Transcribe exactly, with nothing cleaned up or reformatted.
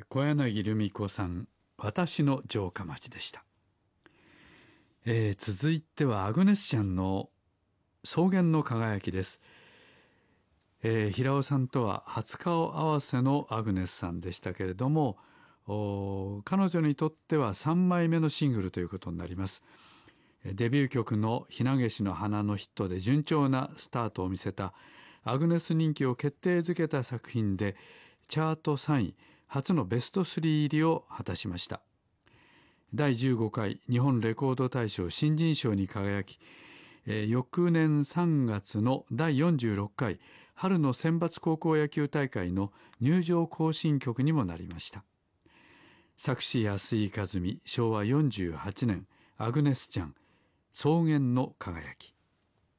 小柳ルミ子さん、私の城下町でした。えー、続いてはアグネス・チャンの草原の輝きです。えー、平尾さんとは初顔合わせのアグネスさんでしたけれども、彼女にとってはさんまいめのシングルということになります。デビュー曲のひなげしの花のヒットで順調なスタートを見せたアグネス人気を決定づけた作品で、チャートさんい、初のベストスリー入りを果たしました。だいじゅうごかい日本レコード大賞新人賞に輝き、えー、翌年さんがつのだいよんじゅうろっかい春の選抜高校野球大会の入場行進曲にもなりました。作詞安井和美、しょうわよんじゅうはちねん、アグネス・チャン、草原の輝き。